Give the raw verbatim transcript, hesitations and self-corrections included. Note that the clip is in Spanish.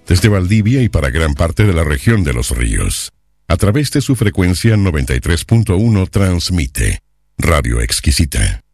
desde Valdivia y para gran parte de la región de Los Ríos. A través de su frecuencia noventa y tres punto uno transmite Radio Exquisita.